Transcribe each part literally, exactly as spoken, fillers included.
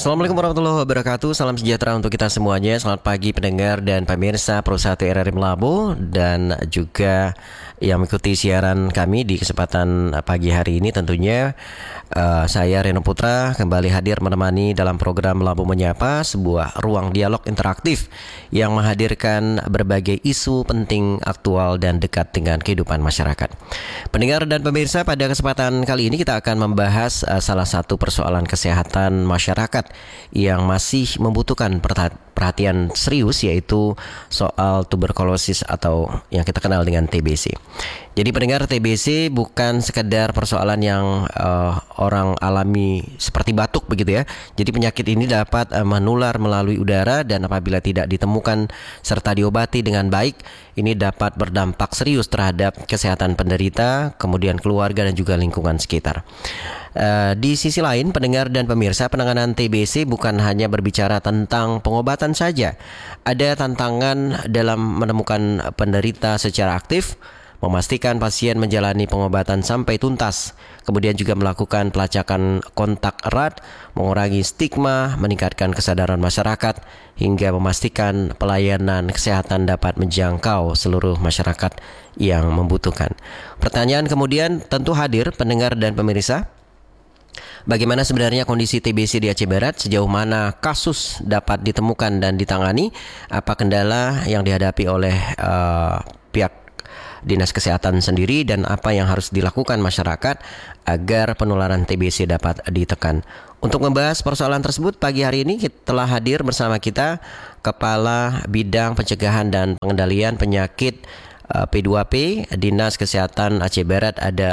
Assalamualaikum warahmatullahi wabarakatuh. Salam sejahtera untuk kita semuanya. Selamat pagi pendengar dan pemirsa Pro satu R R I Melabu dan juga yang mengikuti siaran kami di kesempatan pagi hari ini. Tentunya uh, saya Reno Putra kembali hadir menemani dalam program Melabu Menyapa, sebuah ruang dialog interaktif yang menghadirkan berbagai isu penting, aktual dan dekat dengan kehidupan masyarakat. Pendengar dan pemirsa, pada kesempatan kali ini kita akan membahas uh, salah satu persoalan kesehatan masyarakat yang masih membutuhkan perhatian serius, yaitu soal tuberkulosis atau yang kita kenal dengan T B C. Jadi pendengar, T B C bukan sekedar persoalan yang uh, orang alami seperti batuk begitu ya. Jadi penyakit ini dapat uh, menular melalui udara dan apabila tidak ditemukan serta diobati dengan baik, ini dapat berdampak serius terhadap kesehatan penderita, kemudian keluarga dan juga lingkungan sekitar. Uh, di sisi lain, pendengar dan pemirsa, penanganan T B C bukan hanya berbicara tentang pengobatan saja. Ada tantangan dalam menemukan penderita secara aktif, memastikan pasien menjalani pengobatan sampai tuntas, kemudian juga melakukan pelacakan kontak erat, mengurangi stigma, meningkatkan kesadaran masyarakat, hingga memastikan pelayanan kesehatan dapat menjangkau seluruh masyarakat yang membutuhkan. Pertanyaan kemudian tentu hadir, pendengar dan pemirsa. Bagaimana sebenarnya kondisi T B C di Aceh Barat? Sejauh mana kasus dapat ditemukan dan ditangani? Apa kendala yang dihadapi oleh uh, pihak Dinas Kesehatan sendiri dan apa yang harus dilakukan masyarakat agar penularan T B C dapat ditekan? Untuk membahas persoalan tersebut, pagi hari ini telah hadir bersama kita Kepala Bidang Pencegahan dan Pengendalian Penyakit uh, P dua P Dinas Kesehatan Aceh Barat, ada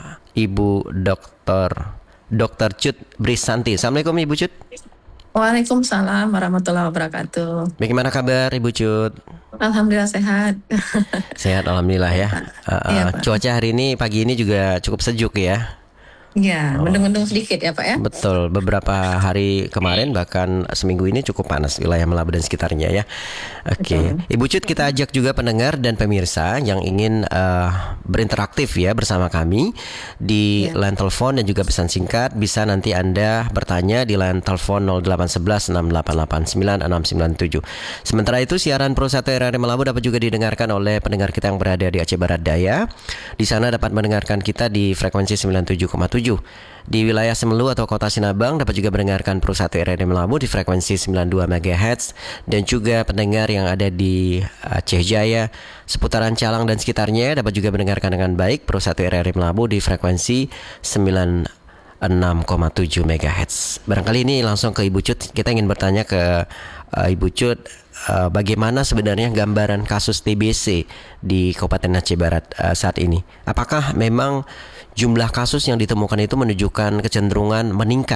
Ibu Doktor Dokter Cut Brisanti. Assalamualaikum Ibu Cut. Waalaikumsalam warahmatullahi wabarakatuh. Bagaimana kabar Ibu Cut? Alhamdulillah sehat. Sehat alhamdulillah ya. Uh, uh, ya cuaca hari ini pagi ini juga cukup sejuk ya. Ya, mendung-mendung sedikit ya Pak ya. Betul, beberapa hari kemarin bahkan seminggu ini cukup panas wilayah Melabu dan sekitarnya ya. Oke, okay. Ibu Cut, kita ajak juga pendengar dan pemirsa yang ingin uh, berinteraktif ya bersama kami di ya. line telepon dan juga pesan singkat. Bisa nanti Anda bertanya di line telepon nol delapan satu satu enam delapan delapan sembilan enam sembilan tujuh. Sementara itu siaran Pro satu R R I Melabu dapat juga didengarkan oleh pendengar kita yang berada di Aceh Barat Daya. Di sana dapat mendengarkan kita di frekuensi sembilan puluh tujuh koma tujuh. Di wilayah Semelu atau Kota Sinabang dapat juga mendengarkan Pro satu R R I Melabu di frekuensi sembilan puluh dua megahertz, dan juga pendengar yang ada di Aceh Jaya, seputaran Calang dan sekitarnya dapat juga mendengarkan dengan baik Pro satu R R I Melabu di frekuensi sembilan puluh enam koma tujuh megahertz. Barangkali ini langsung ke Ibu Cut, kita ingin bertanya ke uh, Ibu Cut, uh, bagaimana sebenarnya gambaran kasus T B C di Kabupaten Aceh Barat uh, saat ini? Apakah memang jumlah kasus yang ditemukan itu menunjukkan kecenderungan meningkat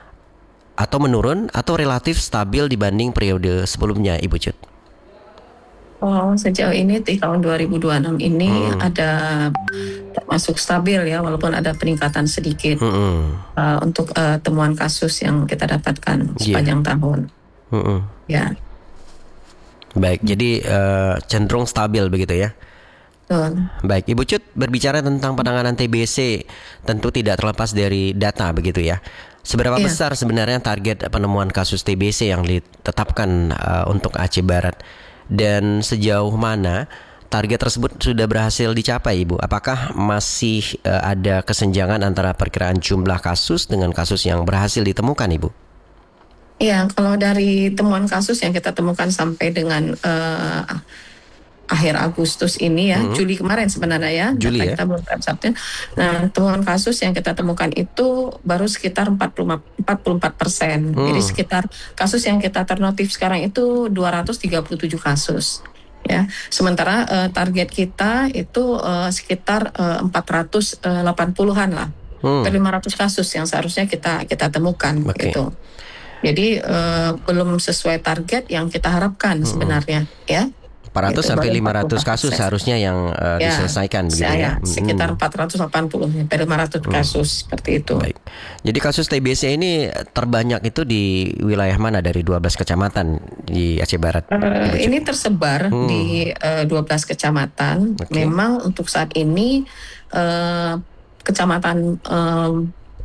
atau menurun atau relatif stabil dibanding periode sebelumnya, Ibu Cut? Oh, sejauh ini di tahun dua ribu dua puluh enam ini hmm. ada termasuk stabil ya, walaupun ada peningkatan sedikit hmm. uh, untuk uh, temuan kasus yang kita dapatkan sepanjang yeah. tahun. Hmm. Ya. Baik, jadi uh, cenderung stabil begitu ya. Betul. Baik, Ibu Cut, berbicara tentang penanganan T B C tentu tidak terlepas dari data begitu ya. Seberapa yeah. besar sebenarnya target penemuan kasus T B C yang ditetapkan uh, untuk Aceh Barat, dan sejauh mana target tersebut sudah berhasil dicapai, Ibu? Apakah masih uh, ada kesenjangan antara perkiraan jumlah kasus dengan kasus yang berhasil ditemukan, Ibu? Iya, kalau dari temuan kasus yang kita temukan sampai dengan uh, akhir Agustus ini ya, hmm. Juli kemarin sebenarnya ya, Juli ya? Kita belum Sabtu. Nah, temuan kasus yang kita temukan itu baru sekitar empat puluh empat persen. Hmm. Jadi sekitar kasus yang kita ternotif sekarang itu dua ratus tiga puluh tujuh kasus. Ya, sementara uh, target kita itu uh, sekitar uh, empat ratus delapan puluhan lah, hmm. lima ratus kasus yang seharusnya kita kita temukan okay. gitu. Jadi uh, belum sesuai target yang kita harapkan hmm. sebenarnya ya. empat ratus sampai lima ratus kasus seharusnya yang uh, ya, diselesaikan begitu ya. Sekitar empat ratus delapan puluh sampai lima ratus kasus hmm. seperti itu. Baik. Jadi kasus T B C ini terbanyak itu di wilayah mana dari dua belas kecamatan di Aceh Barat? Uh, ini tersebar hmm. di uh, dua belas kecamatan. Okay. Memang untuk saat ini uh, kecamatan uh,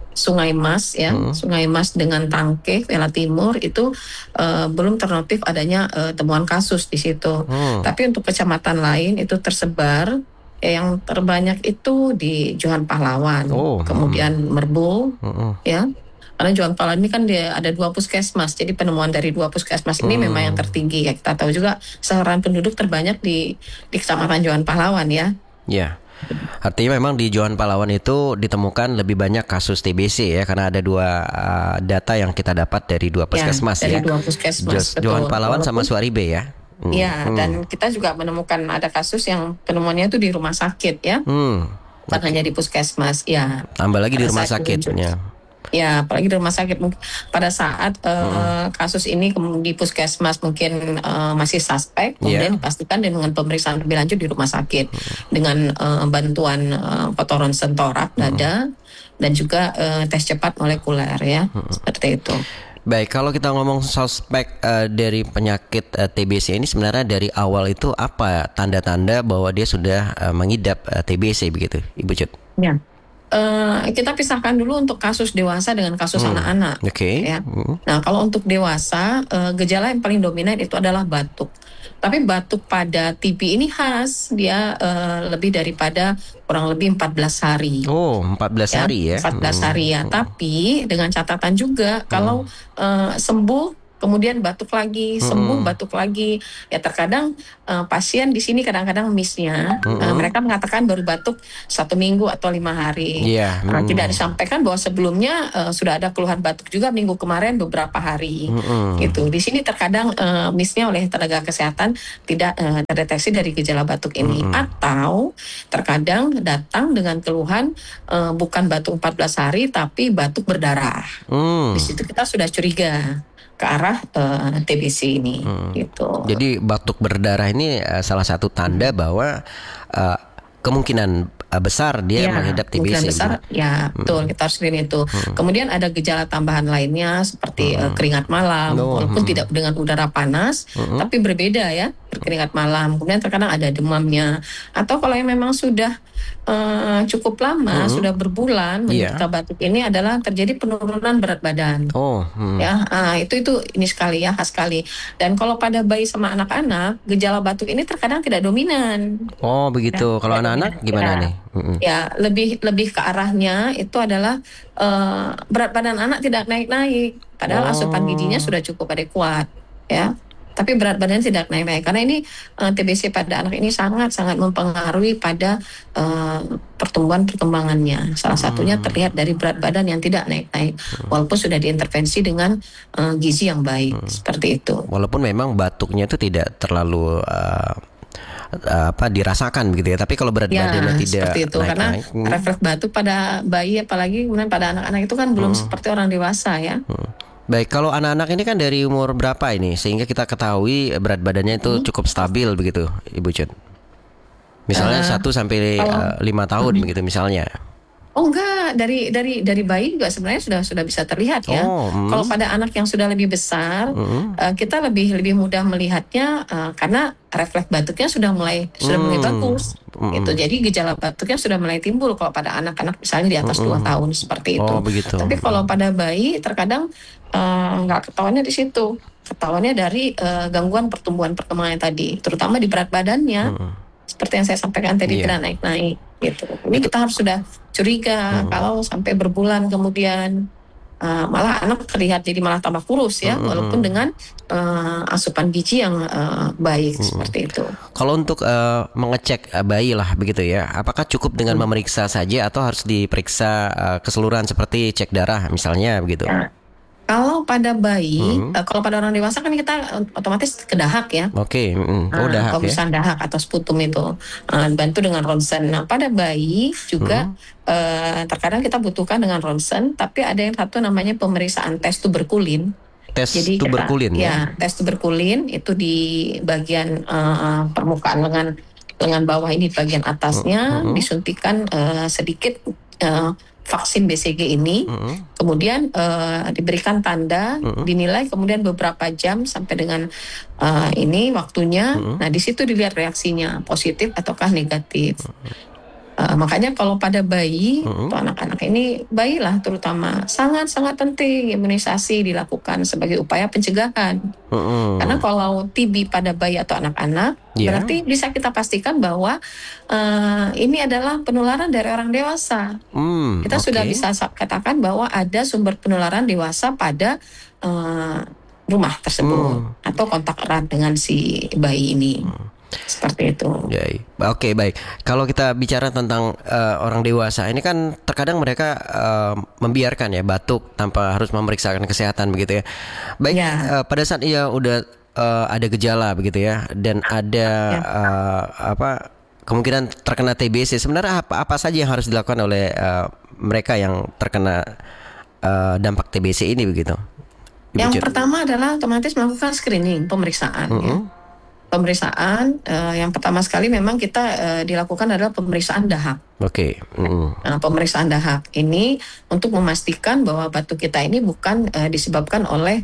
Sungai Mas ya, hmm. Sungai Mas dengan Tangke, Vela Timur itu uh, belum ternotif adanya uh, temuan kasus di situ. Hmm. Tapi untuk kecamatan lain itu tersebar. Yang terbanyak itu di Johan Pahlawan, oh, kemudian hmm. Merbul, hmm. ya. Karena Johan Pahlawan ini kan dia ada dua puskesmas, jadi penemuan dari dua puskesmas ini hmm. memang yang tertinggi. Ya, kita tahu juga sasaran penduduk terbanyak di di kecamatan Johan Pahlawan ya. Ya. Artinya memang di Johan Pahlawan itu ditemukan lebih banyak kasus T B C ya, karena ada dua uh, data yang kita dapat dari dua puskesmas ya. Dari ya. dua puskesmas. Jo- Johan Pahlawan sama Suaribe ya. Iya, hmm. dan kita juga menemukan ada kasus yang penemuannya itu di rumah sakit ya, hmm. bukan okay. hanya di puskesmas ya. Tambah lagi di rumah sakit ya. Ya, apalagi di rumah sakit mungkin pada saat uh, hmm. kasus ini di puskesmas mungkin uh, masih suspek, kemudian yeah. dipastikan dengan pemeriksaan lebih lanjut di rumah sakit hmm. dengan uh, bantuan uh, foto ronsen torak dada hmm. dan juga uh, tes cepat molekuler ya, hmm. seperti itu. Baik, kalau kita ngomong suspek uh, dari penyakit uh, T B C ini sebenarnya dari awal itu apa tanda-tanda bahwa dia sudah uh, mengidap uh, T B C begitu, Ibu Cut? Ya, uh, kita pisahkan dulu untuk kasus dewasa dengan kasus hmm. anak-anak. Oke. Okay. Ya. Hmm. Nah, kalau untuk dewasa, uh, gejala yang paling dominan itu adalah batuk. Tapi batuk pada T B ini khas, dia uh, lebih daripada kurang lebih empat belas hari. Oh, empat belas ya, hari ya. empat belas hmm. hari ya. Tapi dengan catatan juga hmm. kalau uh, sembuh kemudian batuk lagi, sembuh hmm. batuk lagi. Ya terkadang uh, pasien di sini kadang-kadang miss-nya hmm. uh, mereka mengatakan baru batuk satu minggu atau lima hari. Yeah. Hmm. Uh, tidak disampaikan bahwa sebelumnya uh, sudah ada keluhan batuk juga minggu kemarin beberapa hari. Hmm. Gitu. Di sini terkadang uh, miss-nya oleh tenaga kesehatan tidak uh, terdeteksi dari gejala batuk ini. Hmm. Atau terkadang datang dengan keluhan uh, bukan batuk empat belas hari tapi batuk berdarah. Hmm. Di situ kita sudah curiga ke arah uh, T B C ini, hmm. gitu. Jadi batuk berdarah ini uh, salah satu tanda bahwa uh, kemungkinan uh, besar dia ya, mengidap T B C. Kemungkinan besar, gitu. Ya betul. Hmm. Kita harus screen itu. Hmm. Kemudian ada gejala tambahan lainnya seperti hmm. uh, keringat malam, no. walaupun hmm. tidak dengan udara panas, hmm. tapi berbeda ya, berkeringat malam. Kemudian terkadang ada demamnya. Atau kalau yang memang sudah uh, cukup lama, hmm. sudah berbulan menderita yeah. batuk ini adalah terjadi penurunan berat badan. Oh, hmm. ya uh, itu itu ini sekali ya khas sekali. Dan kalau pada bayi sama anak-anak, gejala batuk ini terkadang tidak dominan. Oh begitu. Ya, kalau anak-anak gimana ya. nih? Mm-hmm. Ya lebih lebih ke arahnya itu adalah uh, berat badan anak tidak naik-naik, padahal oh. asupan gizinya sudah cukup adekuat, ya. Tapi berat badan tidak naik-naik karena ini uh, T B C pada anak ini sangat-sangat mempengaruhi pada uh, pertumbuhan perkembangannya. Salah satunya hmm. terlihat dari berat badan yang tidak naik-naik, hmm. walaupun sudah diintervensi dengan uh, gizi yang baik, hmm. seperti itu. Walaupun memang batuknya itu tidak terlalu uh, apa dirasakan begitu ya, tapi kalau berat ya, badannya tidak seperti itu naik, karena naik, hmm. refleks batuk pada bayi apalagi kemudian pada anak-anak itu kan belum hmm. seperti orang dewasa ya. Hmm. Baik, kalau anak-anak ini kan dari umur berapa ini sehingga kita ketahui berat badannya itu cukup stabil begitu, Ibu Cut? Misalnya satu uh, sampai lima tahun uh, begitu misalnya. Oh enggak, dari dari dari bayi juga sebenarnya sudah sudah bisa terlihat ya. Oh, mm. Kalau pada anak yang sudah lebih besar, mm. uh, kita lebih lebih mudah melihatnya uh, karena refleks batuknya sudah mulai sudah mm. mulai bagus. Mm. Itu jadi gejala batuknya sudah mulai timbul kalau pada anak-anak misalnya di atas dua mm. tahun seperti itu. Oh, begitu. Tapi kalau pada bayi terkadang uh, nggak ketahuannya di situ. Ketahuannya dari uh, gangguan pertumbuhan perkembangan tadi, terutama di berat badannya. Mm. Seperti yang saya sampaikan tadi, yeah. tidak naik-naik gitu. Ini kita harus sudah curiga hmm. kalau sampai berbulan kemudian uh, malah anak terlihat jadi malah tambah kurus ya, hmm. walaupun dengan uh, asupan gizi yang uh, baik hmm. seperti itu. Kalau untuk uh, mengecek uh, bayi lah begitu ya, apakah cukup dengan hmm. memeriksa saja atau harus diperiksa uh, keseluruhan seperti cek darah misalnya begitu? Ya. Kalau pada bayi, hmm. uh, kalau pada orang dewasa kan kita otomatis ke dahak ya. Oke, okay. mm. oh, dahak uh, pemeriksaan ya? Dahak atau sputum itu uh, bantu dengan ronsen. Nah pada bayi juga hmm. uh, terkadang kita butuhkan dengan ronsen, tapi ada yang satu namanya pemeriksaan tes tuberkulin. Tes Jadi tuberkulin kita, ya? Ya, tes tuberkulin itu di bagian uh, permukaan lengan lengan bawah ini bagian atasnya hmm. disuntikan uh, sedikit. Uh, vaksin B C G ini, mm-hmm. kemudian uh, diberikan tanda, mm-hmm. dinilai kemudian beberapa jam sampai dengan uh, ini waktunya. Mm-hmm. Nah di situ dilihat reaksinya positif ataukah negatif. Mm-hmm. Uh, makanya kalau pada bayi Mm-mm. atau anak-anak ini, bayi lah terutama, sangat-sangat penting imunisasi dilakukan sebagai upaya pencegahan. Karena Mm-mm. kalau T B pada bayi atau anak-anak, Ya. berarti bisa kita pastikan bahwa uh, ini adalah penularan dari orang dewasa. Hmm, Kita sudah oke. bisa sa- katakan bahwa ada sumber penularan dewasa pada uh, rumah tersebut Hmm. atau kontak erat dengan si bayi ini. Seperti itu. Ya, oke, baik. Kalau kita bicara tentang eh, orang dewasa, ini kan terkadang mereka eh, membiarkan ya batuk tanpa harus memeriksakan kesehatan begitu ya. Baik, Ya. eh, pada saat ia udah eh, ada gejala begitu ya, dan ada Ya. eh, apa kemungkinan terkena T B C, sebenarnya apa apa saja yang harus dilakukan oleh eh, mereka yang terkena eh, dampak T B C ini begitu? Ibu Yang Cut. pertama adalah otomatis melakukan screening, pemeriksaan. Ya. Mm-mm. Pemeriksaan eh, yang pertama sekali memang kita eh, dilakukan adalah pemeriksaan dahak. Oke. Mm-mm. Nah, pemeriksaan dahak ini untuk memastikan bahwa batuk kita ini bukan eh, disebabkan oleh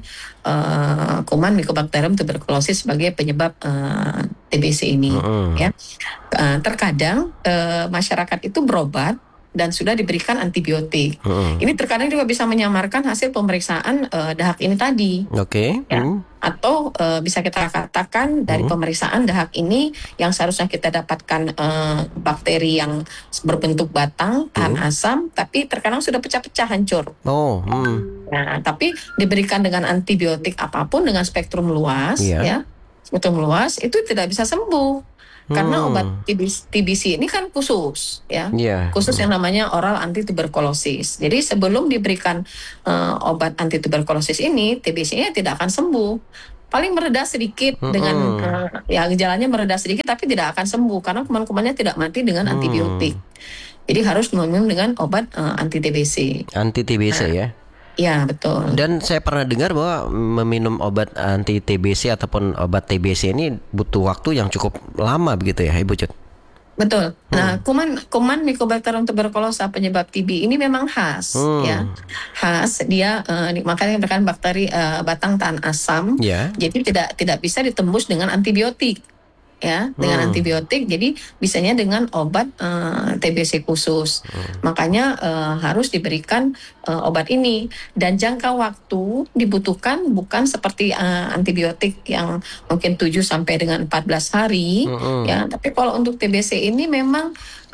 eh, kuman Mycobacterium tuberculosis sebagai penyebab eh, T B C ini. Mm-mm. Ya, Eh, terkadang eh, masyarakat itu berobat dan sudah diberikan antibiotik. Mm-mm. Ini terkadang juga bisa menyamarkan hasil pemeriksaan eh, dahak ini tadi. Oke. Ya. Mm. Atau uh, bisa kita katakan dari Hmm. pemeriksaan dahak ini yang seharusnya kita dapatkan uh, bakteri yang berbentuk batang, tahan Hmm. asam, tapi terkadang sudah pecah-pecah, hancur. Oh. Mm. Nah, tapi diberikan dengan antibiotik apapun dengan spektrum luas, Iya. ya, spektrum luas itu tidak bisa sembuh. Karena Hmm. obat T B C ini kan khusus, ya, Iya. khusus yang namanya oral anti tuberkulosis. Jadi sebelum diberikan uh, obat anti tuberkulosis ini, T B C-nya tidak akan sembuh. Paling mereda sedikit Mm-mm. dengan uh, ya gejalanya mereda sedikit, tapi tidak akan sembuh karena kuman-kumannya tidak mati dengan Hmm. antibiotik. Jadi harus minum dengan obat uh, anti T B C. Anti T B C ya. Ya, betul. Dan saya pernah dengar bahwa meminum obat anti T B C ataupun obat T B C ini butuh waktu yang cukup lama begitu ya, Ibu Cut? Betul. Nah, kuman kuman Mycobacterium tuberculosis penyebab T B ini memang khas, Hmm. ya, khas. Dia eh, makanya merupakan bakteri eh, batang tahan asam. Ya. Jadi tidak tidak bisa ditembus dengan antibiotik, ya, dengan Hmm. antibiotik. Jadi bisanya dengan obat eh, T B C khusus. Makanya eh, harus diberikan eh, obat ini, dan jangka waktu dibutuhkan bukan seperti eh, antibiotik yang mungkin tujuh sampai dengan empat belas hari. Mm-mm. Ya, tapi kalau untuk T B C ini memang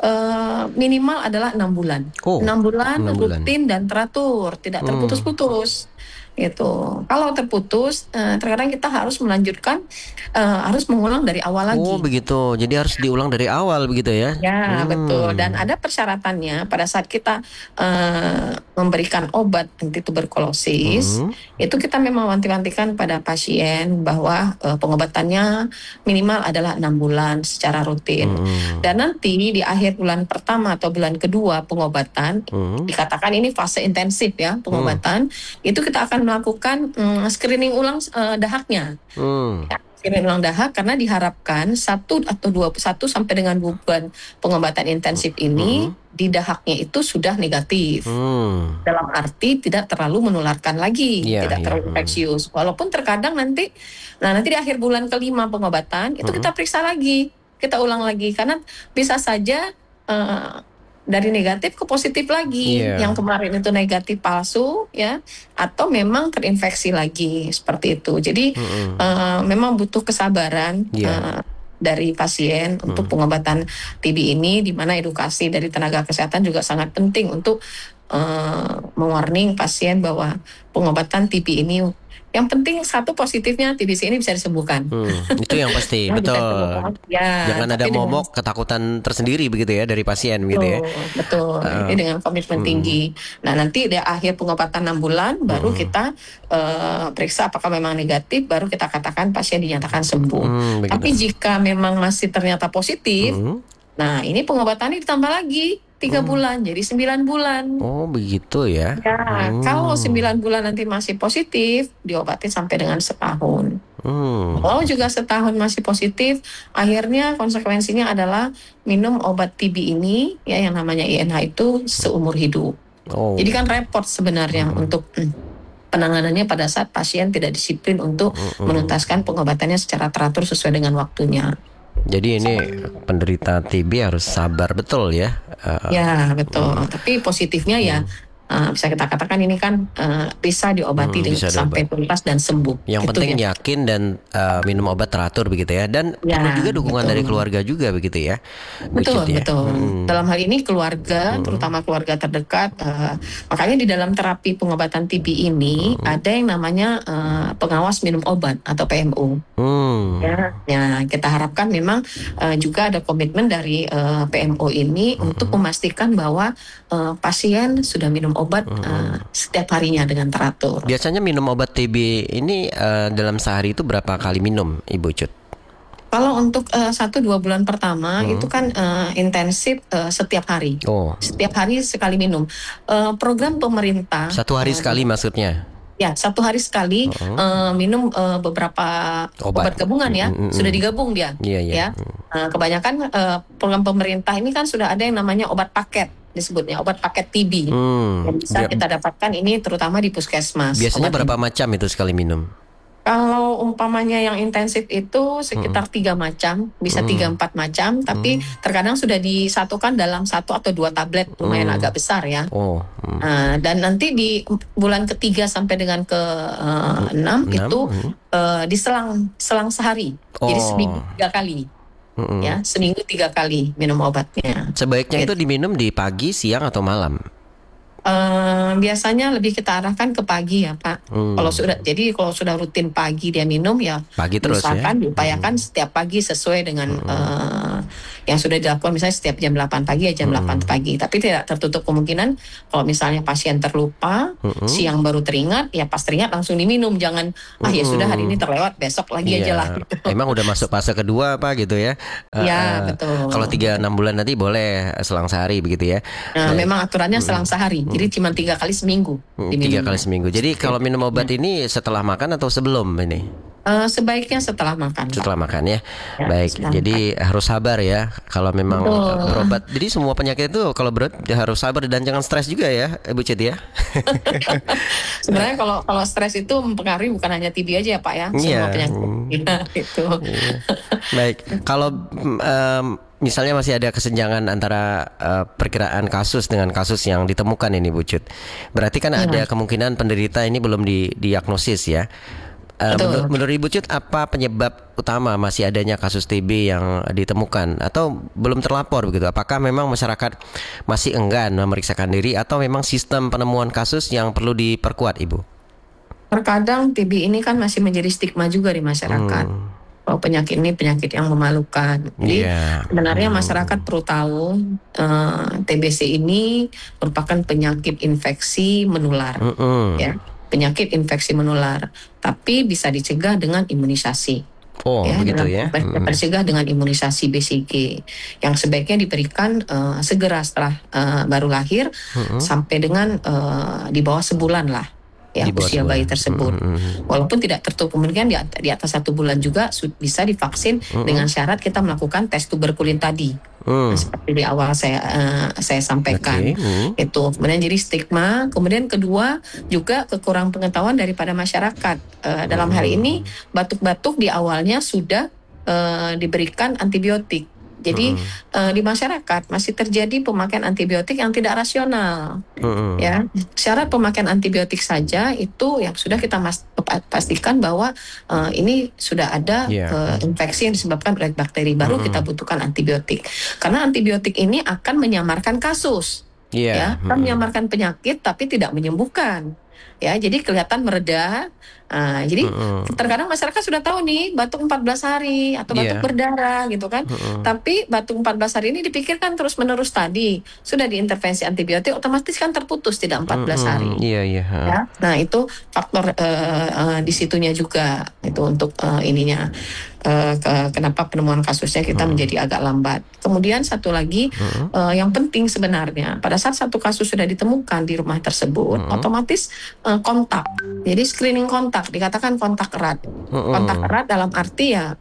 eh, minimal adalah enam bulan. Oh, enam bulan enam bulan. rutin dan teratur, tidak Hmm. terputus-putus. Gitu. Kalau terputus, eh, terkadang kita harus melanjutkan, eh, harus mengulang dari awal lagi. Oh begitu, jadi harus diulang dari awal begitu ya? Ya, Hmm. betul. Dan ada persyaratannya pada saat kita eh, memberikan obat anti tuberkulosis, Hmm. itu kita memang wanti-wantikan pada pasien bahwa eh, pengobatannya minimal adalah enam bulan secara rutin. Hmm. Dan nanti di akhir bulan pertama atau bulan kedua pengobatan, Hmm. dikatakan ini fase intensif ya pengobatan, itu kita akan melakukan mm, screening ulang eh, dahaknya. Hmm. Ya, screening ulang dahak karena diharapkan satu atau dua satu sampai dengan dua bulan pengobatan intensif ini di dahaknya itu sudah negatif. Hmm. Dalam arti tidak terlalu menularkan lagi, Iya, tidak iya. terlalu infeksius. Walaupun terkadang nanti, nah nanti di akhir bulan kelima pengobatan itu Hmm. kita periksa lagi, kita ulang lagi karena bisa saja eh, dari negatif ke positif lagi. Iya. Yang kemarin itu negatif palsu, ya, atau memang terinfeksi lagi seperti itu. Jadi Hmm. eh, memang butuh kesabaran. Iya. eh, dari pasien untuk pengobatan T B ini, di mana edukasi dari tenaga kesehatan juga sangat penting untuk uh, mewarning pasien bahwa pengobatan T B ini yang penting satu positifnya T B C ini bisa disembuhkan. Hmm. Itu yang pasti, Yang bisa betul. disembuhkan. Ya, Jangan ada tapi dengan- momok ketakutan tersendiri begitu ya dari pasien gitu ya. Betul, betul. Uh, Ini dengan komitmen hmm. tinggi. Nah, nanti di akhir pengobatan enam bulan baru kita uh, periksa apakah memang negatif, baru kita katakan pasien dinyatakan sembuh. Hmm, begitu. Tapi jika memang masih ternyata positif, Hmm. nah ini pengobatannya ditambah lagi tiga bulan, jadi sembilan bulan. Oh begitu ya. Ya, Hmm. kalau sembilan bulan nanti masih positif, diobatin sampai dengan setahun. Hmm. Kalau juga setahun masih positif, akhirnya konsekuensinya adalah minum obat T B ini, ya yang namanya I N H itu seumur hidup. Oh. Jadi kan repot sebenarnya untuk hmm, penanganannya pada saat pasien tidak disiplin untuk menuntaskan pengobatannya secara teratur sesuai dengan waktunya. Jadi ini penderita T B harus sabar betul ya. Uh, Ya, betul. Tapi positifnya ya uh, bisa kita katakan ini kan uh, bisa diobati Hmm, dengan bisa sampai diobat. tuntas dan sembuh. Yang Itu penting ya. yakin dan uh, minum obat teratur begitu ya. Dan Ya, perlu juga dukungan dari betul. keluarga juga begitu ya, Bu Cut Betul, ya. betul. Hmm. Dalam hal ini keluarga, Hmm. terutama keluarga terdekat. Uh, makanya di dalam terapi pengobatan T B ini Hmm. ada yang namanya uh, pengawas minum obat atau P M O. Hmm. Ya, ya kita harapkan memang uh, juga ada komitmen dari uh, P M O ini Hmm. untuk memastikan bahwa uh, pasien sudah minum obat uh, setiap harinya dengan teratur. Biasanya minum obat T B ini uh, dalam sehari itu berapa kali minum, Ibu Cut? Kalau untuk uh, satu dua bulan pertama Hmm. itu kan uh, intensif uh, setiap hari, Oh, setiap hari sekali minum. Uh, program pemerintah satu hari uh, sekali maksudnya? ya satu hari sekali Oh. uh, minum uh, beberapa Obat. obat gabungan ya, Mm, mm, sudah mm. digabung dia. Iya, iya. Ya, Uh, kebanyakan uh, program pemerintah ini kan sudah ada yang namanya obat paket disebutnya, obat paket T B. Hmm. Yang bisa Bia- kita dapatkan ini terutama di puskesmas. Biasanya Obat berapa ini. macam itu sekali minum? Kalau umpamanya yang intensif itu sekitar tiga macam, bisa Hmm. tiga empat macam, tapi terkadang sudah disatukan dalam satu atau dua tablet, lumayan Hmm. agak besar ya. Oh, hmm. Nah, dan nanti di bulan ketiga sampai dengan ke eh, enam Enam, itu hmm. eh, diselang selang sehari, jadi Oh. seminggu tiga kali, Mm-mm. ya seminggu tiga kali minum obatnya. Sebaiknya itu Gitu. diminum di pagi, siang atau malam? Eh, biasanya lebih kita arahkan ke pagi ya Pak. Hmm. Kalau sudah, jadi kalau sudah rutin pagi dia minum ya, Pagi terus ya. usahakan diupayakan setiap pagi sesuai dengan eh, yang sudah dilakukan, misalnya setiap jam delapan pagi ya jam delapan pagi. Tapi tidak tertutup kemungkinan kalau misalnya pasien terlupa, Mm-mm. siang baru teringat, ya pas teringat langsung diminum. Jangan ah ya sudah hari ini terlewat, besok lagi aja Iya. lah. Gitu. Emang udah masuk fase kedua apa gitu ya? Eh, Ya, eh, betul. Kalau tiga enam bulan nanti boleh selang sehari begitu ya? Nah, Baik. memang aturannya selang sehari, jadi cuma tiga kali seminggu Hmm, diminum. Tiga kali seminggu. Jadi kalau minum obat ini setelah makan atau sebelum ini? Eh, sebaiknya setelah makan. Pak. Setelah makan ya. Ya, Baik. setelah Jadi harus sabar ya kalau memang Betul. eh, berobat. Jadi semua penyakit itu kalau berat harus sabar dan jangan stres juga ya, Ibu Cut ya. Sebenarnya kalau kalau stres itu mempengaruhi bukan hanya T B aja ya Pak ya, semua Iya. penyakit. Hmm. Iya, itu. Baik, kalau mm, em, misalnya masih ada kesenjangan antara eh, perkiraan kasus dengan kasus yang ditemukan ini Bu Cut, berarti kan Iya. ada kemungkinan penderita ini belum didiagnosis ya. Eh, Betul. menur- menurut Ibu Cut, apa penyebab utama masih adanya kasus T B yang ditemukan atau belum terlapor begitu? Apakah memang masyarakat masih enggan memeriksakan diri atau memang sistem penemuan kasus yang perlu diperkuat, Ibu? Terkadang T B ini kan masih menjadi stigma juga di masyarakat. Hmm. Bahwa penyakit ini penyakit yang memalukan. Jadi Iya. sebenarnya Hmm. masyarakat perlu tahu eh, T B C ini merupakan penyakit infeksi menular, Mm-mm. ya, penyakit infeksi menular. Tapi bisa dicegah dengan imunisasi. Oh, Ya, begitu dengan- ya. ber- Mm. tercegah dengan imunisasi B C G yang sebaiknya diberikan eh, segera setelah eh, baru lahir Mm-mm. sampai dengan eh, di bawah sebulan lah ya Di bawah usia sebulan. bayi tersebut. Mm-mm. Walaupun tidak tertutup kemungkinan di, at- di atas satu bulan juga su- bisa divaksin dengan syarat kita melakukan tes tuberkulin tadi. Mm. Nah, seperti di awal saya eh, saya sampaikan. Oke. Mm. Itu kemudian jadi stigma, kemudian kedua juga kekurang pengetahuan daripada masyarakat. Eh, dalam hal ini batuk-batuk di awalnya sudah eh, diberikan antibiotik. Jadi eh, di masyarakat masih terjadi pemakaian antibiotik yang tidak rasional. Mm-mm. Ya, syarat pemakaian antibiotik saja itu yang sudah kita mas- pastikan bahwa eh, ini sudah ada Iya. eh, infeksi yang disebabkan oleh bakteri, baru kita butuhkan antibiotik. Karena antibiotik ini akan menyamarkan kasus, Iya. ya, akan Mm-mm. menyamarkan penyakit tapi tidak menyembuhkan. Ya, jadi kelihatan mereda. Ah, jadi Mm-mm. terkadang masyarakat sudah tahu nih batuk empat belas hari atau batuk Iya. berdarah gitu kan. Mm-mm. Tapi batuk empat belas hari ini dipikirkan terus-menerus tadi. Sudah diintervensi antibiotik otomatis kan terputus tidak empat belas hari. Mm-mm. Iya, iya. Ha. Ya. Nah, itu faktor eh, eh, di situnya juga itu untuk eh, ininya eh, ke- kenapa penemuan kasusnya kita menjadi agak lambat. Kemudian satu lagi eh, yang penting sebenarnya pada saat satu kasus sudah ditemukan di rumah tersebut, otomatis eh, kontak. Jadi screening kontak dikatakan kontak erat. Mm-mm. Kontak erat dalam arti ya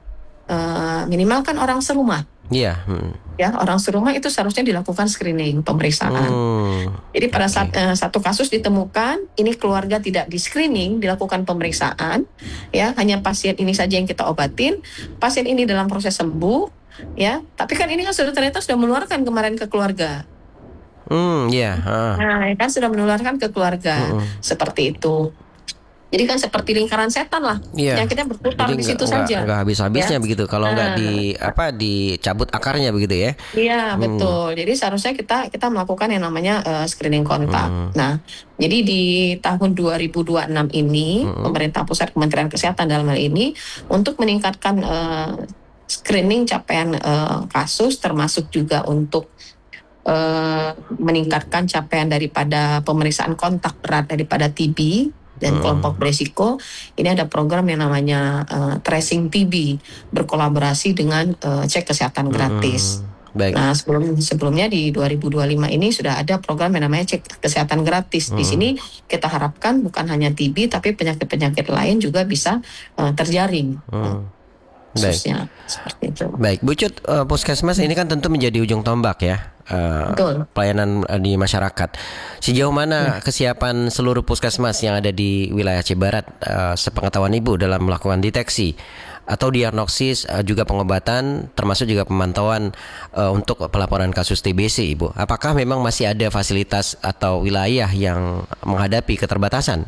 eh, minimal kan orang serumah. Iya. Mm. Ya, orang serumah itu seharusnya dilakukan screening pemeriksaan. Mm. Jadi pada Oke. saat eh, satu kasus ditemukan, ini keluarga tidak di screening, dilakukan pemeriksaan, ya hanya pasien ini saja yang kita obatin. Pasien ini dalam proses sembuh, ya. Tapi kan ini kan sudah ternyata sudah menularkan kemarin ke keluarga. Hmm, ya. Yeah. Nah, kan sudah menularkan ke keluarga Mm-mm. seperti itu. Jadi kan seperti lingkaran setan lah, Iya. penyakitnya berputar Jadi di nggak situ nggak saja. nggak habis-habisnya Ya. begitu. Kalau nggak Nah, di apa dicabut akarnya begitu ya. iya Hmm. betul. Jadi seharusnya kita kita melakukan yang namanya uh, screening kontak. Hmm. Nah, jadi di tahun dua ribu dua puluh enam ini Hmm. pemerintah pusat Kementerian Kesehatan dalam hal ini untuk meningkatkan uh, screening capaian uh, kasus, termasuk juga untuk uh, meningkatkan capaian daripada pemeriksaan kontak erat daripada T B dan Hmm. kelompok beresiko. Ini ada program yang namanya uh, tracing T B berkolaborasi dengan uh, cek kesehatan gratis. Hmm. Baik. Nah, sebelum sebelumnya di dua ribu dua puluh lima ini sudah ada program yang namanya cek kesehatan gratis. Di Hmm. sini kita harapkan bukan hanya T B tapi penyakit-penyakit lain juga bisa uh, terjaring. Hmm. Baik. Khususnya seperti itu. Baik, Bu Cut, uh, Puskesmas ini kan tentu menjadi ujung tombak ya, uh, Betul. pelayanan uh, di masyarakat. Sejauh mana kesiapan seluruh puskesmas yang ada di wilayah Aceh Barat, uh, sepengetahuan Ibu dalam melakukan deteksi atau diagnosis, uh, juga pengobatan, termasuk juga pemantauan uh, untuk pelaporan kasus T B C, Ibu? Apakah memang masih ada fasilitas atau wilayah yang menghadapi keterbatasan?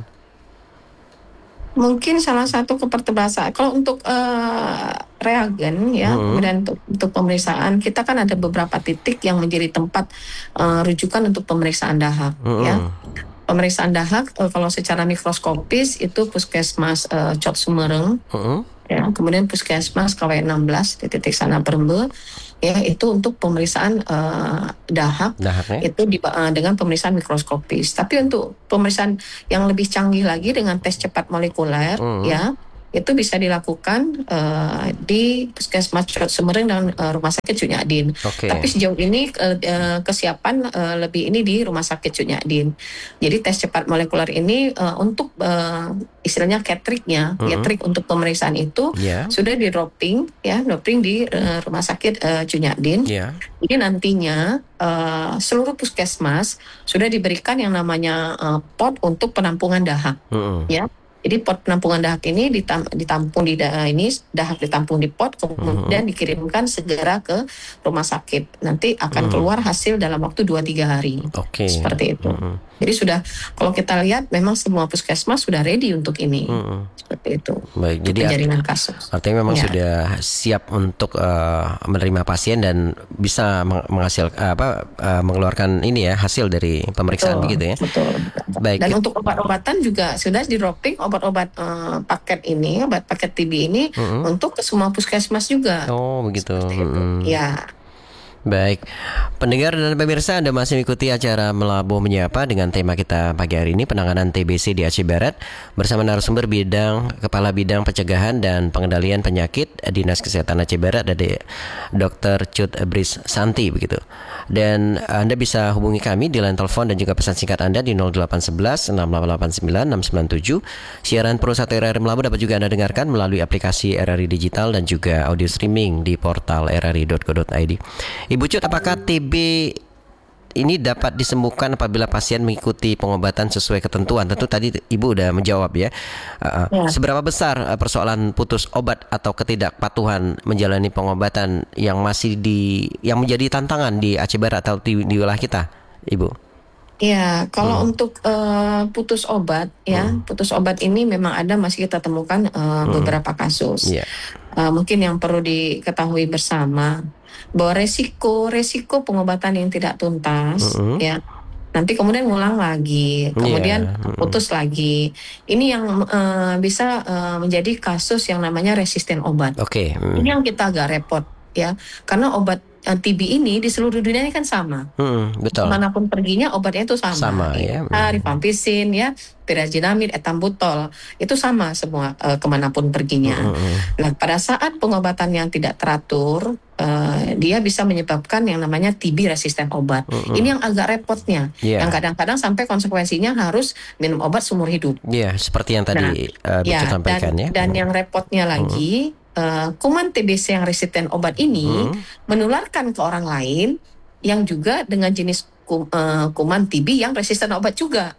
Mungkin salah satu keterbatasan kalau untuk uh, reagen ya, Hmm. kemudian untuk, untuk pemeriksaan kita kan ada beberapa titik yang menjadi tempat uh, rujukan untuk pemeriksaan dahak Hmm. ya. Pemeriksaan dahak uh, kalau secara mikroskopis itu Puskesmas uh, Cot Sumereng Hmm. ya, kemudian Puskesmas K W enam belas di titik sana Berembe ya, itu untuk pemeriksaan uh, dahak. Dahaknya? Itu di, uh, dengan pemeriksaan mikroskopis. Tapi untuk pemeriksaan yang lebih canggih lagi dengan tes cepat molekuler Hmm. ya, itu bisa dilakukan uh, di Puskesmas Cot Sumereng dan uh, Rumah Sakit Cunyadin. Oke. Tapi sejauh ini uh, uh, kesiapan uh, lebih ini di Rumah Sakit Cunyadin. Jadi tes cepat molekuler ini uh, untuk uh, istilahnya catering-nya, Mm-mm. catering untuk pemeriksaan itu Ya. sudah di dropping ya, dropping di uh, Rumah Sakit uh, Cunyadin. Ya. Jadi nantinya uh, seluruh puskesmas sudah diberikan yang namanya uh, pot untuk penampungan dahak Hmm. ya. Jadi pot penampungan dahak ini ditam, ditampung di da, ini dahak ditampung di pot kemudian dikirimkan segera ke rumah sakit. Nanti akan Hmm. keluar hasil dalam waktu dua tiga hari. Oke. Seperti itu. Hmm. Jadi sudah kalau kita lihat memang semua puskesmas sudah ready untuk ini. Hmm. Seperti itu. Baik, jadi Penjaringan kasus. artinya memang Ya. sudah siap untuk uh, menerima pasien dan bisa meng- menghasil apa uh, mengeluarkan ini ya hasil dari pemeriksaan Betul, begitu ya. Betul. Baik. Dan untuk obat-obatan juga sudah di dropping obat-obat eh, paket ini, obat paket T B ini Mm-mm. untuk ke semua puskesmas juga. Oh begitu. Seperti itu. Mm-mm. Ya. Baik, pendengar dan pemirsa, Anda masih mengikuti acara Melabuh Menyapa dengan tema kita pagi hari ini, penanganan T B C di Aceh Barat, bersama narasumber bidang Kepala Bidang Pencegahan dan Pengendalian Penyakit Dinas Kesehatan Aceh Barat, ada Dokter Cut Bris Santi begitu. Dan Anda bisa hubungi kami di line telepon dan juga pesan singkat Anda di nol delapan satu satu enam delapan delapan sembilan enam sembilan tujuh. Siaran Pro satu R R I Melabuh dapat juga Anda dengarkan melalui aplikasi R R I Digital dan juga audio streaming di portal r r i dot co dot i d. Ibu Cut, apakah T B ini dapat disembuhkan apabila pasien mengikuti pengobatan sesuai ketentuan? Tentu tadi Ibu udah menjawab ya. Uh, Ya. Seberapa besar uh, persoalan putus obat atau ketidakpatuhan menjalani pengobatan yang masih di yang menjadi tantangan di Aceh Barat atau di, di wilayah kita, Ibu? Ya, kalau Hmm. untuk eh, putus obat ya, putus obat ini memang ada masih kita temukan eh, beberapa kasus. Iya. Eh, mungkin yang perlu diketahui bersama bahwa resiko resiko pengobatan yang tidak tuntas Mm-mm. ya, nanti kemudian ngulang lagi, kemudian Iya, mm-mm. putus lagi. Ini yang eh, bisa eh, menjadi kasus yang namanya resisten obat. Oke. mm. Ini yang kita agak repot ya, karena obat eh, T B ini di seluruh dunia ini kan sama. Mm, betul. Manapun perginya obatnya itu sama. Sama, ya. Ya, rifampicin ya, pirazginamid, etambutol, itu sama semua eh, kemanapun perginya. Mm-mm. Nah, pada saat pengobatan yang tidak teratur, eh, dia bisa menyebabkan yang namanya T B resisten obat. Mm-mm. Ini yang agak repotnya, Iya. yang kadang-kadang sampai konsekuensinya harus minum obat seumur hidup. Iya, seperti yang tadi uh, Bu Cut Ya, sampaikan dan, ya. dan yang repotnya lagi, eh, kuman T B C yang resisten obat ini Mm. menularkan ke orang lain yang juga dengan jenis kum- eh, kuman T B yang resisten obat juga.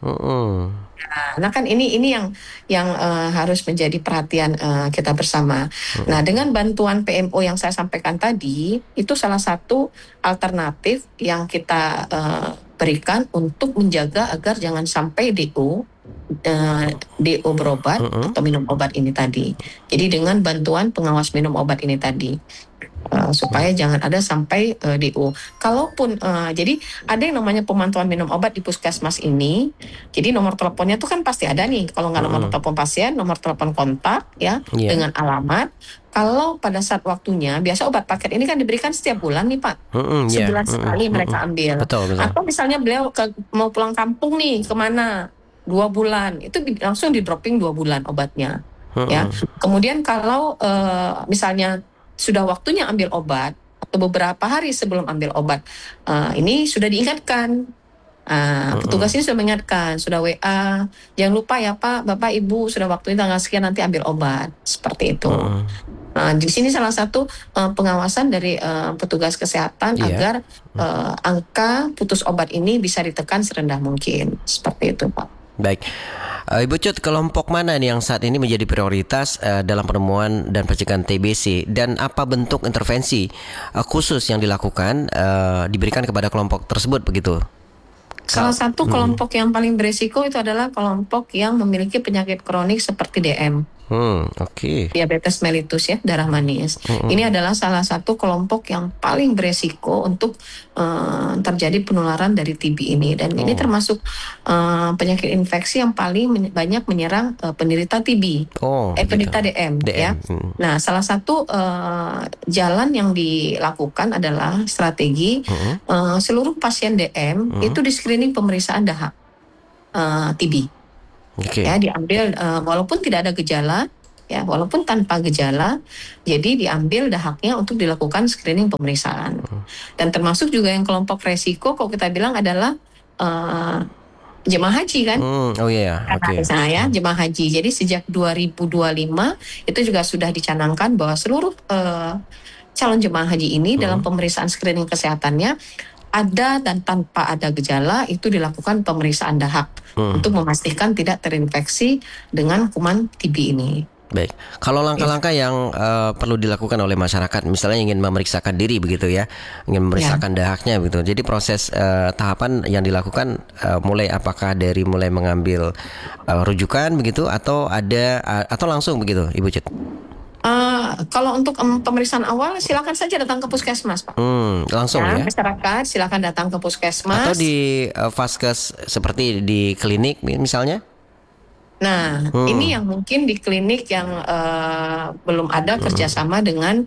Mm-mm. Nah, kan ini ini yang yang uh, harus menjadi perhatian uh, kita bersama. Nah, dengan bantuan P M O yang saya sampaikan tadi, itu salah satu alternatif yang kita uh, berikan untuk menjaga agar jangan sampai D O uh, D O berobat Mm-mm. atau minum obat ini tadi. Jadi dengan bantuan pengawas minum obat ini tadi. Uh, supaya jangan ada sampai uh, D O. Kalaupun uh, jadi ada yang namanya pemantauan minum obat di puskesmas ini. Jadi nomor teleponnya tuh kan pasti ada nih. Kalau nggak nomor Mm-mm. telepon pasien, nomor telepon kontak ya Iya. dengan alamat. Kalau pada saat waktunya, biasa obat paket ini kan diberikan setiap bulan nih Pak. Mm-mm, iya. Sebulan Mm-mm, sekali mereka mm-mm. ambil. Betul, betul. Atau misalnya beliau ke, mau pulang kampung nih kemana? Dua bulan. Itu di- langsung di dropping dua bulan obatnya. Ya. Mm-mm. Kemudian kalau uh, misalnya sudah waktunya ambil obat atau beberapa hari sebelum ambil obat, uh, ini sudah diingatkan. Uh, petugas ini sudah mengingatkan, sudah W A, jangan lupa ya Pak, Bapak, Ibu, sudah waktunya tanggal sekian nanti ambil obat, seperti itu. Mm-mm. Nah, di sini salah satu uh, pengawasan dari uh, petugas kesehatan Iya. agar uh, angka putus obat ini bisa ditekan serendah mungkin, seperti itu Pak. Baik, uh, Ibu Cut, kelompok mana nih yang saat ini menjadi prioritas uh, dalam penemuan dan pencegahan T B C, dan apa bentuk intervensi uh, khusus yang dilakukan uh, diberikan kepada kelompok tersebut begitu? Salah satu Hmm. kelompok yang paling beresiko itu adalah kelompok yang memiliki penyakit kronik seperti D M. Hmm, oke. Diabetes mellitus ya, darah manis. Mm-mm. Ini adalah salah satu kelompok yang paling beresiko untuk uh, terjadi penularan dari T B ini. Dan ini Oh. termasuk uh, penyakit infeksi yang paling men- banyak menyerang uh, penderita T B. Oh, Eh, penderita gitu. D M, D M. ya. Hmm. Nah, salah satu uh, jalan yang dilakukan adalah strategi Mm-mm. uh, seluruh pasien D M Hmm. itu di screening pemeriksaan dahak uh, T B. Oke. Ya, diambil uh, walaupun tidak ada gejala, ya walaupun tanpa gejala, jadi diambil dahaknya untuk dilakukan screening pemeriksaan. Dan termasuk juga yang kelompok resiko, kok kita bilang adalah uh, jemaah haji kan. Hmm, oh iya, Karena oke. saya jemaah haji. Jadi sejak dua ribu dua puluh lima itu juga sudah dicanangkan bahwa seluruh uh, calon jemaah haji ini Hmm. dalam pemeriksaan screening kesehatannya ada dan tanpa ada gejala itu dilakukan pemeriksaan dahak Hmm. untuk memastikan tidak terinfeksi dengan kuman T B ini. Baik, kalau langkah-langkah yang uh, perlu dilakukan oleh masyarakat, misalnya ingin memeriksakan diri begitu ya, ingin memeriksakan dahaknya begitu. Jadi proses uh, tahapan yang dilakukan uh, mulai apakah dari mulai mengambil uh, rujukan begitu, atau ada uh, atau langsung begitu, Ibu Cut? Uh, kalau untuk um, pemeriksaan awal silakan saja datang ke puskesmas Pak. Hmm, langsung Ya, ya? masyarakat silakan datang ke puskesmas. Atau di uh, vaskes seperti di klinik misalnya? Nah, Hmm. ini yang mungkin di klinik yang uh, belum ada kerjasama dengan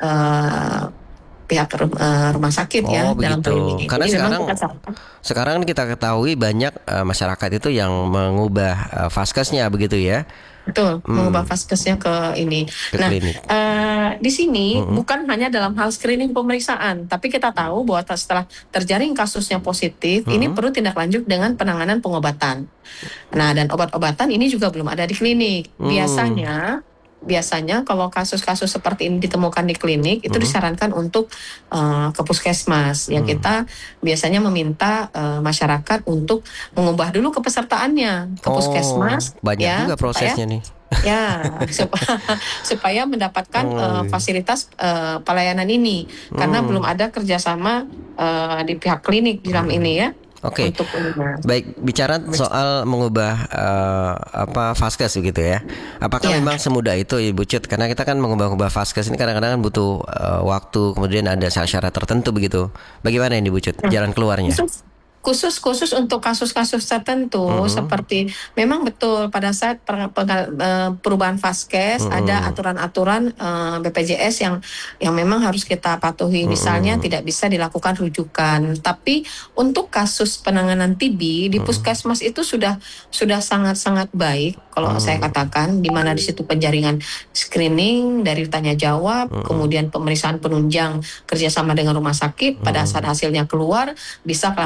uh, pihak rum- uh, rumah sakit ya Oh dalam hal begitu. ini. Karena Jadi memang sekarang kita sampaikan. sekarang kita ketahui banyak uh, masyarakat itu yang mengubah uh, vaskesnya begitu ya, Betul, mengubah vaskesnya ke ini. ke Nah, klinik. eh, di sini Mm-mm. bukan hanya dalam hal screening pemeriksaan, tapi kita tahu bahwa ta- setelah terjaring kasusnya positif, ini Mm-mm. perlu tindak lanjut dengan penanganan pengobatan. Nah, dan obat-obatan ini juga belum ada di klinik. Hmm. Biasanya, biasanya kalau kasus-kasus seperti ini ditemukan di klinik, itu Mm-mm. disarankan untuk eh, ke puskesmas. Ya, Hmm. kita biasanya meminta eh, masyarakat untuk mengubah dulu kepesertaannya ke puskesmas. Oh, banyak ya, juga supaya- prosesnya nih. Ya, supaya, supaya mendapatkan Oh, uh, iya. fasilitas uh, pelayanan ini, karena Hmm. belum ada kerjasama uh, di pihak klinik di dalam ini ya. Oke. Untuk ini. Baik, bicara soal mengubah uh, apa vaskes begitu ya. Apakah Ya. memang semudah itu Ibu Cut? Karena kita kan mengubah-ubah vaskes ini kadang-kadang kan butuh uh, waktu, kemudian ada syarat-syarat tertentu begitu. Bagaimana ini Ibu Cut? Jalan keluarnya? Khusus khusus khusus untuk kasus-kasus tertentu Mhm. seperti memang betul pada saat per- pengal- eh, perubahan vaskes Mhm. ada aturan-aturan eh, B P J S yang yang memang harus kita patuhi, misalnya Mhm. tidak bisa dilakukan rujukan. Tapi untuk kasus penanganan T B di Mhm. puskesmas itu sudah sudah sangat-sangat baik kalau Mhm. saya katakan, di mana di situ penjaringan screening dari tanya jawab, Mhm. kemudian pemeriksaan penunjang kerjasama dengan rumah sakit, pada Mhm. saat hasilnya keluar bisa langsung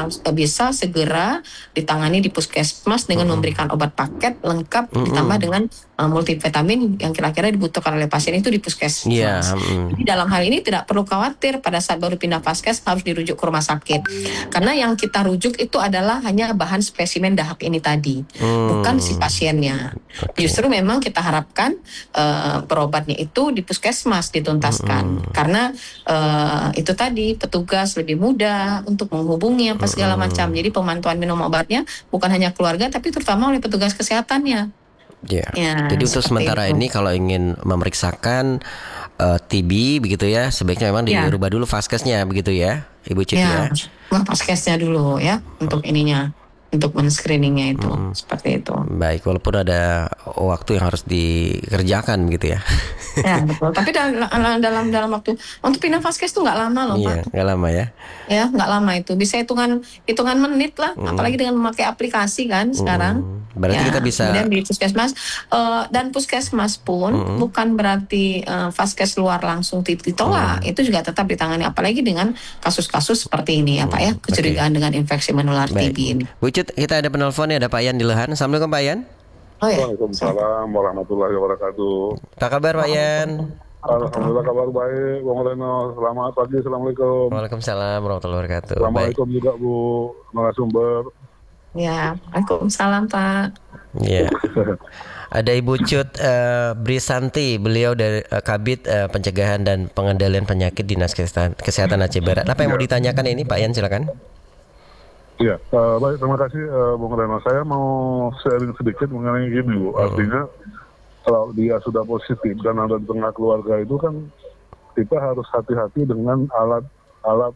bisa segera ditangani di puskesmas dengan Mm-mm. memberikan obat paket lengkap Mm-mm. ditambah dengan uh, multivitamin yang kira-kira dibutuhkan oleh pasien itu di puskesmas. Iya, mm. Jadi dalam hal ini tidak perlu khawatir pada saat baru pindah vaskes harus dirujuk ke rumah sakit. Karena yang kita rujuk itu adalah hanya bahan spesimen dahak ini tadi, Hmm. bukan si pasiennya. Oke. Justru memang kita harapkan uh, berobatnya itu di puskesmas dituntaskan. Mm-mm. Karena uh, itu tadi petugas lebih mudah untuk menghubungi apa segala Mm-mm. macam. Jadi pemantauan minum obatnya bukan hanya keluarga tapi terutama oleh petugas kesehatannya. Ya. Ya, Jadi untuk seperti sementara itu. ini kalau ingin memeriksakan uh, T B begitu ya, sebaiknya memang Ya. dirubah dulu vaskesnya begitu ya, Ibu Cut ya. Ya, nah, vaskesnya dulu ya untuk ininya, untuk men-screeningnya itu Mm-mm. seperti itu. Baik, walaupun ada waktu yang harus dikerjakan gitu ya. Ya betul. Tapi dalam dalam dalam waktu untuk pindah vaskes itu nggak lama loh Iya, Pak. nggak lama ya. Ya nggak lama itu, bisa hitungan hitungan menit lah. Mm. Apalagi dengan memakai aplikasi kan sekarang. Mm. Berarti Ya, kita bisa. kemudian di puskesmas uh, dan puskesmas pun Mm. bukan berarti uh, vaskes luar langsung ditolak. Mm. Itu juga tetap ditangani. Apalagi dengan kasus-kasus seperti ini ya Pak ya, Mm. kecurigaan Oke. dengan infeksi menular T Baik. B ini. Bu Cut, kita ada penelpon ya, ada Pak Yan di Lehan. Assalamualaikum Pak Yan. Oh ya. Waalaikumsalam warahmatullahi wabarakatuh. Apa kabar Pak Yan? Alhamdulillah kabar baik, Bung Reno. Selamat pagi, assalamualaikum. Waalaikumsalam warahmatullahi wabarakatuh. Baik. Assalamualaikum juga Bu narasumber. Ya, Waalaikumsalam Pak. Ya. Ada Ibu Cut uh, Brisanti, beliau dari uh, Kabid uh, Pencegahan dan Pengendalian Penyakit Dinas Kesehatan, Kesehatan Aceh Barat. Apa yang mau ditanyakan ini Pak Yan, silakan. Ya, uh, baik, terima kasih uh, Bung Reno. Saya mau sharing sedikit mengenai gini Bu. Artinya kalau dia sudah positif dan ada di tengah keluarga itu kan kita harus hati-hati dengan alat-alat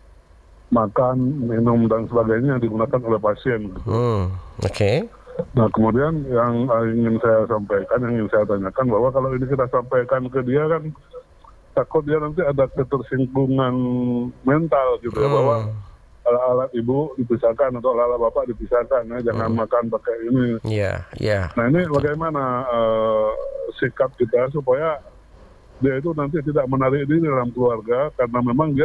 makan, minum dan sebagainya yang digunakan oleh pasien. Hmm, oke. Okay. Nah kemudian yang ingin saya sampaikan, yang ingin saya tanyakan bahwa kalau ini kita sampaikan ke dia kan takut dia nanti ada ketersinggungan mental gitu ya, Hmm. bahwa alat-alat ibu dipisahkan atau alat bapak dipisahkan ya, jangan Hmm. makan pakai ini. Iya, iya. Nah ini bagaimana uh, sikap kita supaya dia itu nanti tidak menarik diri dalam keluarga karena memang dia